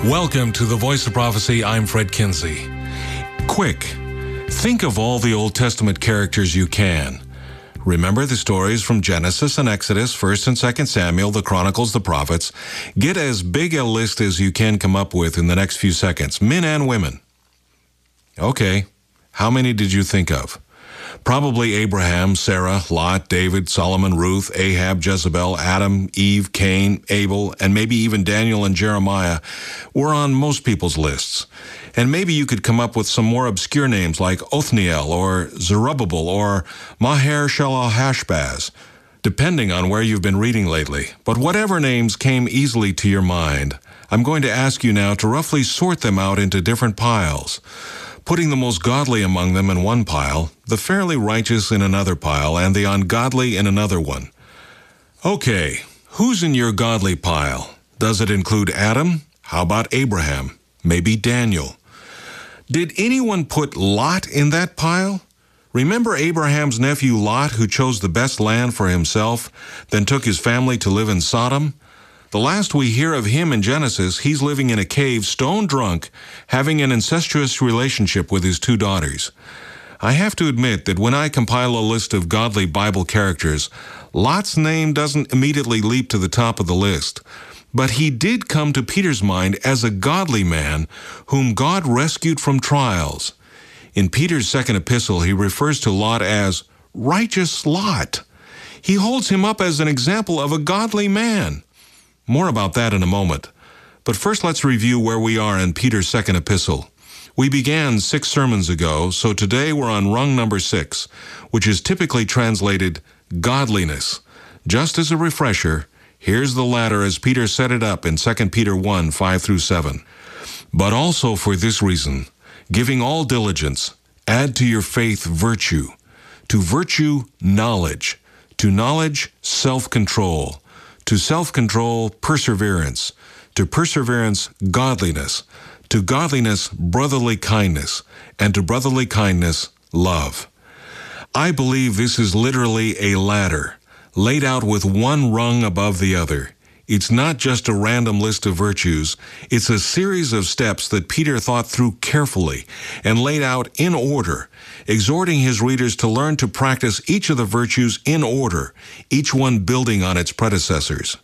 Welcome to the Voice of Prophecy. I'm Fred Kinsey. Quick, think of all the Old Testament characters you can. Remember the stories from Genesis and Exodus, 1st and 2nd Samuel, the Chronicles, the Prophets. Get as big a list as you can come up with in the next few seconds, men and women. Okay, how many did you think of? Probably Abraham, Sarah, Lot, David, Solomon, Ruth, Ahab, Jezebel, Adam, Eve, Cain, Abel, and maybe even Daniel and Jeremiah were on most people's lists. And maybe you could come up with some more obscure names like Othniel or Zerubbabel or Maher-shalal-hash-baz, depending on where you've been reading lately. But whatever names came easily to your mind, I'm going to ask you now to roughly sort them out into different piles, putting the most godly among them in one pile, the fairly righteous in another pile, and the ungodly in another one. Okay, who's in your godly pile? Does it include Adam? How about Abraham? Maybe Daniel? Did anyone put Lot in that pile? Remember Abraham's nephew Lot, who chose the best land for himself, then took his family to live in Sodom? The last we hear of him in Genesis, he's living in a cave, stone drunk, having an incestuous relationship with his two daughters. I have to admit that when I compile a list of godly Bible characters, Lot's name doesn't immediately leap to the top of the list. But he did come to Peter's mind as a godly man whom God rescued from trials. In Peter's second epistle, he refers to Lot as righteous Lot. He holds him up as an example of a godly man. More about that in a moment. But first, let's review where we are in Peter's second epistle. We began 6 sermons ago, so today we're on rung number 6, which is typically translated godliness. Just as a refresher, here's the ladder as Peter set it up in 2 Peter 1, 5-7. But also for this reason, giving all diligence, add to your faith virtue, to virtue knowledge, to knowledge self-control, to self-control perseverance, to perseverance godliness, to godliness brotherly kindness, and to brotherly kindness love. I believe this is literally a ladder, laid out with one rung above the other. It's not just a random list of virtues. It's a series of steps that Peter thought through carefully and laid out in order, exhorting his readers to learn to practice each of the virtues in order, each one building on its predecessors.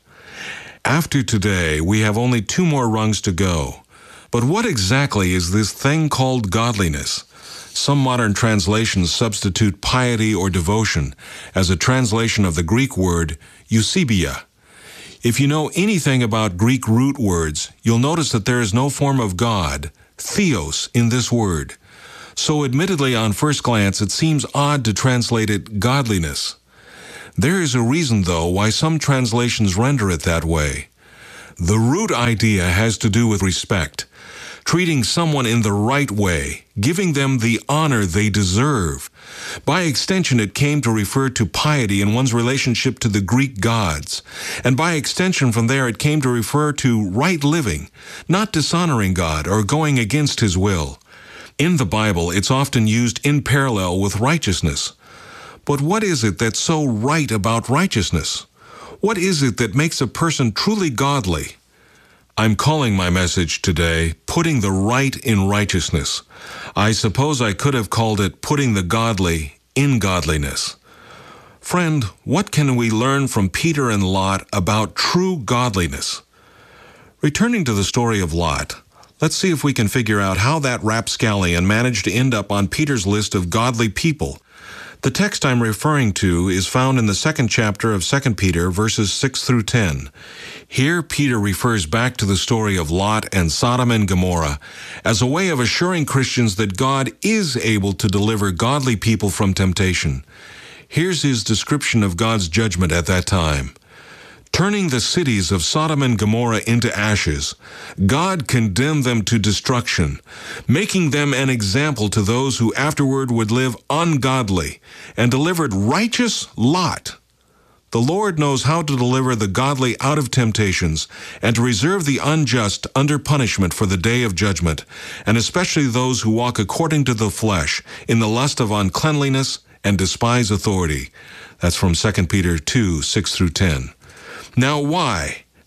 After today, we have only 2 more rungs to go. But what exactly is this thing called godliness? Some modern translations substitute piety or devotion as a translation of the Greek word eusebia. If you know anything about Greek root words, you'll notice that there is no form of God, theos, in this word. So admittedly, on first glance, it seems odd to translate it godliness. There is a reason, though, why some translations render it that way. The root idea has to do with respect, treating someone in the right way, giving them the honor they deserve. By extension, it came to refer to piety in one's relationship to the Greek gods. And by extension from there, it came to refer to right living, not dishonoring God or going against His will. In the Bible, it's often used in parallel with righteousness. But what is it that's so right about righteousness? What is it that makes a person truly godly? I'm calling my message today, Putting the Right in Righteousness. I suppose I could have called it Putting the Godly in Godliness. Friend, what can we learn from Peter and Lot about true godliness? Returning to the story of Lot, let's see if we can figure out how that rapscallion managed to end up on Peter's list of godly people. The text I'm referring to is found in the 2nd chapter of 2 Peter, verses 6-10. Here, Peter refers back to the story of Lot and Sodom and Gomorrah as a way of assuring Christians that God is able to deliver godly people from temptation. Here's his description of God's judgment at that time. Turning the cities of Sodom and Gomorrah into ashes, God condemned them to destruction, making them an example to those who afterward would live ungodly, and delivered righteous Lot. The Lord knows how to deliver the godly out of temptations and to reserve the unjust under punishment for the day of judgment, and especially those who walk according to the flesh, in the lust of uncleanliness and despise authority. That's from 2 Peter 2, 6-10. Now why?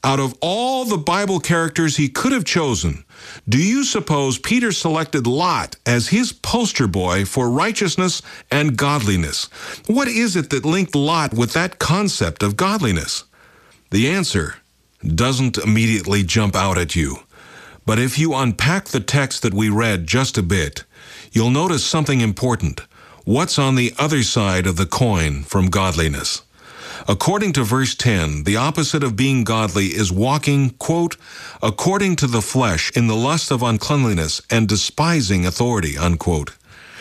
Out of all the Bible characters he could have chosen, do you suppose Peter selected Lot as his poster boy for righteousness and godliness? What is it that linked Lot with that concept of godliness? The answer doesn't immediately jump out at you. But if you unpack the text that we read just a bit, you'll notice something important. What's on the other side of the coin from godliness? According to verse 10, the opposite of being godly is walking, quote, according to the flesh in the lust of uncleanliness and despising authority, unquote.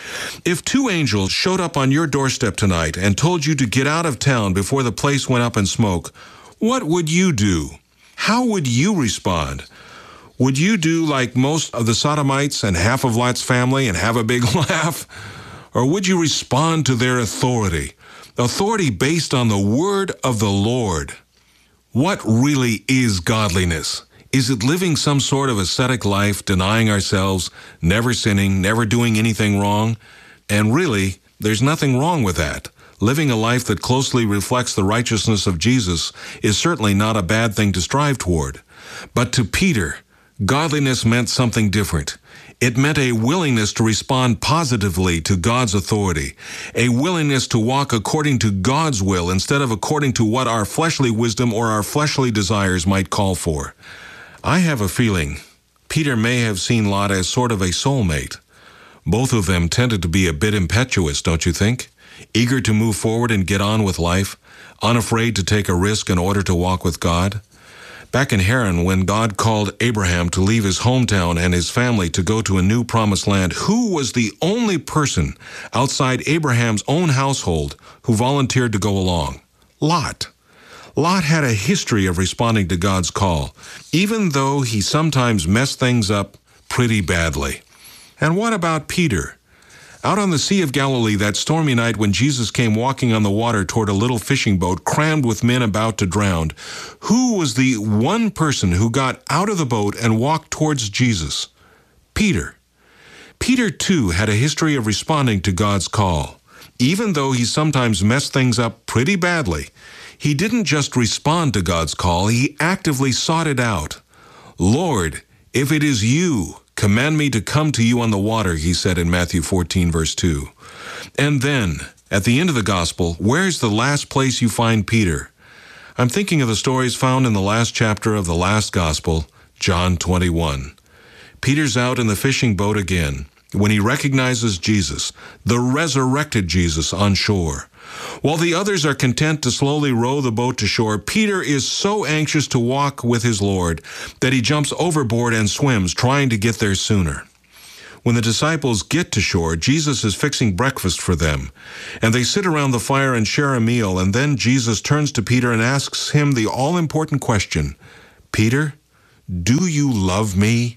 If two angels showed up on your doorstep tonight and told you to get out of town before the place went up in smoke, what would you do? How would you respond? Would you do like most of the Sodomites and half of Lot's family and have a big laugh? Or would you respond to their authority? Authority based on the word of the Lord. What really is godliness? Is it living some sort of ascetic life, denying ourselves, never sinning, never doing anything wrong? And really, there's nothing wrong with that. Living a life that closely reflects the righteousness of Jesus is certainly not a bad thing to strive toward. But to Peter, godliness meant something different. It meant a willingness to respond positively to God's authority, a willingness to walk according to God's will instead of according to what our fleshly wisdom or our fleshly desires might call for. I have a feeling Peter may have seen Lot as sort of a soulmate. Both of them tended to be a bit impetuous, don't you think? Eager to move forward and get on with life, unafraid to take a risk in order to walk with God. Back in Haran, when God called Abraham to leave his hometown and his family to go to a new promised land, who was the only person outside Abraham's own household who volunteered to go along? Lot. Lot had a history of responding to God's call, even though he sometimes messed things up pretty badly. And what about Peter? Out on the Sea of Galilee that stormy night when Jesus came walking on the water toward a little fishing boat crammed with men about to drown, who was the one person who got out of the boat and walked towards Jesus? Peter. Peter, too, had a history of responding to God's call. Even though he sometimes messed things up pretty badly, he didn't just respond to God's call, he actively sought it out. Lord, if it is you, command me to come to you on the water, he said in Matthew 14, verse 2. And then, at the end of the gospel, where's the last place you find Peter? I'm thinking of the stories found in the last chapter of the last gospel, John 21. Peter's out in the fishing boat again when he recognizes Jesus, the resurrected Jesus, on shore. While the others are content to slowly row the boat to shore, Peter is so anxious to walk with his Lord that he jumps overboard and swims, trying to get there sooner. When the disciples get to shore, Jesus is fixing breakfast for them, and they sit around the fire and share a meal, and then Jesus turns to Peter and asks him the all-important question, Peter, do you love me?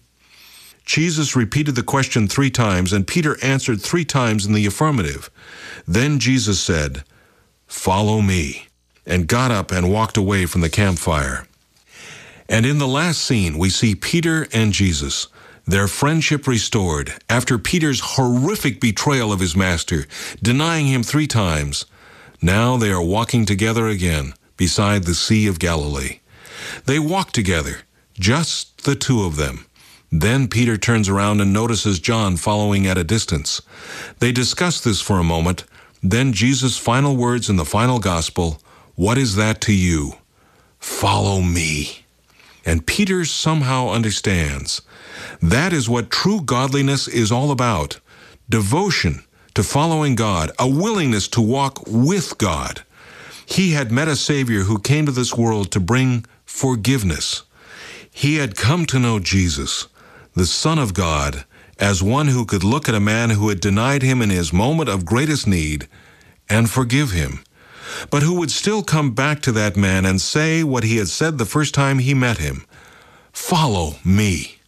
Jesus repeated the question 3 times, and Peter answered 3 times in the affirmative. Then Jesus said, follow me, and got up and walked away from the campfire. And in the last scene, we see Peter and Jesus, their friendship restored after Peter's horrific betrayal of his master, denying him 3 times. Now they are walking together again beside the Sea of Galilee. They walk together, just the 2 of them. Then Peter turns around and notices John following at a distance. They discuss this for a moment. Then Jesus' final words in the final gospel, what is that to you? Follow me. And Peter somehow understands. That is what true godliness is all about. Devotion to following God, a willingness to walk with God. He had met a Savior who came to this world to bring forgiveness. He had come to know Jesus, the Son of God, as one who could look at a man who had denied him in his moment of greatest need and forgive him, but who would still come back to that man and say what he had said the first time he met him, follow me.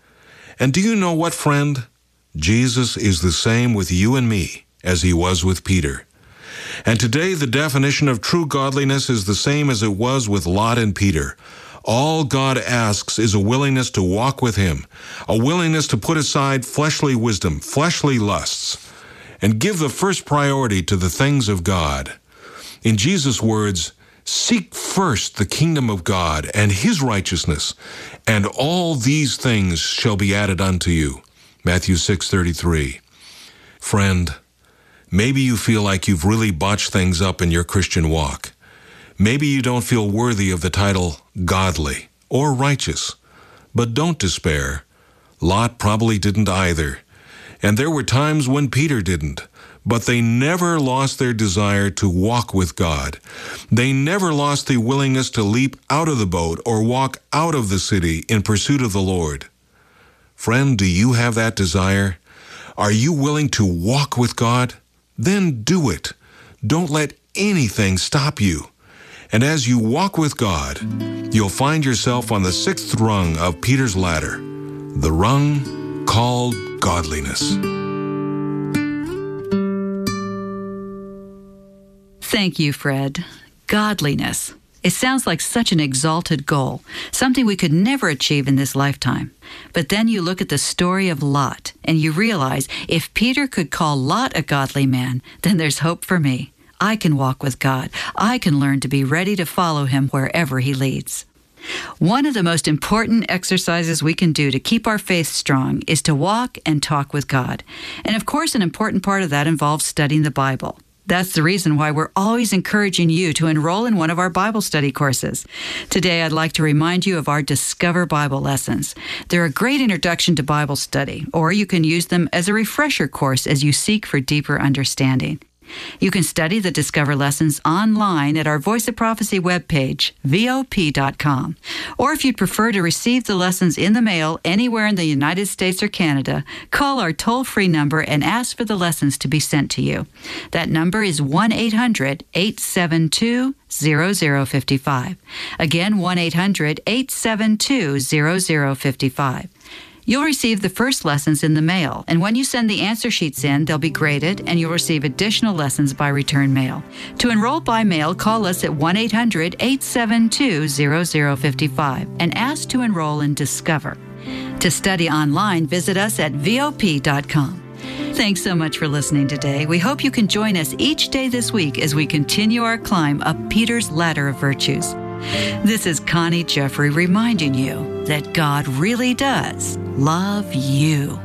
And do you know what, friend? Jesus is the same with you and me as he was with Peter. And today the definition of true godliness is the same as it was with Lot and Peter. All God asks is a willingness to walk with him, a willingness to put aside fleshly wisdom, fleshly lusts, and give the first priority to the things of God. In Jesus' words, Seek first the kingdom of God and His righteousness, and all these things shall be added unto you. Matthew 6:33. Friend, maybe you feel like you've really botched things up in your Christian walk. Maybe you don't feel worthy of the title godly or righteous. But don't despair. Lot probably didn't either. And there were times when Peter didn't. But they never lost their desire to walk with God. They never lost the willingness to leap out of the boat or walk out of the city in pursuit of the Lord. Friend, do you have that desire? Are you willing to walk with God? Then do it. Don't let anything stop you. And as you walk with God, you'll find yourself on the 6th rung of Peter's ladder, the rung called godliness. Thank you, Fred. Godliness. It sounds like such an exalted goal, something we could never achieve in this lifetime. But then you look at the story of Lot, and you realize if Peter could call Lot a godly man, then there's hope for me. I can walk with God. I can learn to be ready to follow Him wherever He leads. One of the most important exercises we can do to keep our faith strong is to walk and talk with God. And of course, an important part of that involves studying the Bible. That's the reason why we're always encouraging you to enroll in one of our Bible study courses. Today, I'd like to remind you of our Discover Bible lessons. They're a great introduction to Bible study, or you can use them as a refresher course as you seek for deeper understanding. You can study the Discover lessons online at our Voice of Prophecy webpage, VOP.com. Or if you'd prefer to receive the lessons in the mail anywhere in the United States or Canada, call our toll-free number and ask for the lessons to be sent to you. That number is 1-800-872-0055. Again, 1-800-872-0055. You'll receive the first lessons in the mail, and when you send the answer sheets in, they'll be graded, and you'll receive additional lessons by return mail. To enroll by mail, call us at 1-800-872-0055 and ask to enroll in Discover. To study online, visit us at VOP.com. Thanks so much for listening today. We hope you can join us each day this week as we continue our climb up Peter's ladder of virtues. This is Connie Jeffrey reminding you that God really does love you.